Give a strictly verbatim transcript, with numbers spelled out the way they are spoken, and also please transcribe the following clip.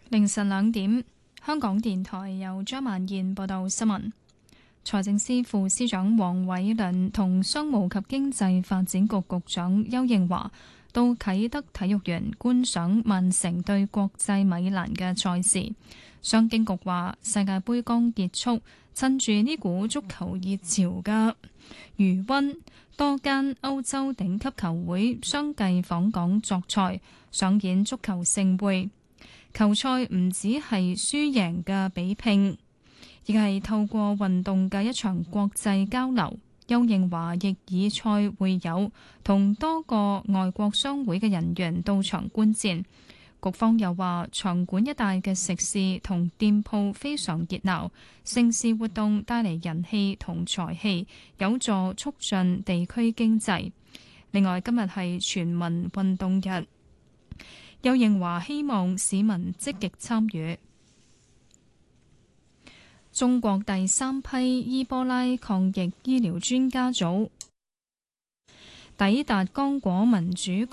凌晨兩點，香港電台由張曼燕報道新聞。財政司副司長黃偉綸同商務及經濟發展局局長邱應華到啟德體育園觀賞曼城對國際米蘭嘅賽事。商經局話，世界盃剛結束，趁住呢股足球熱潮嘅餘溫，多間歐洲頂級球會相繼訪港作賽，上演足球盛會。球賽唔只係輸贏嘅比拼，而係透過運動嘅一場國際交流。邱應華亦以賽會友同多個外國商會嘅人員到場觀戰。局方又話，場館一帶嘅食肆同店鋪非常熱鬧，盛事活動帶嚟人氣同財氣，有助促進地區經濟。另外，今日係全民運動日，邱應華希望市民積極參與。中國第三批伊波拉抗疫醫療專家組抵達剛果民主